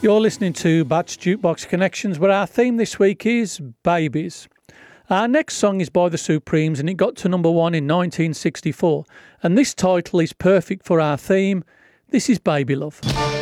You're listening to Bat's Jukebox Connections, where our theme this week is babies. Our next song is by the Supremes, and it got to number 1 in 1964. And this title is perfect for our theme. This is Baby Love.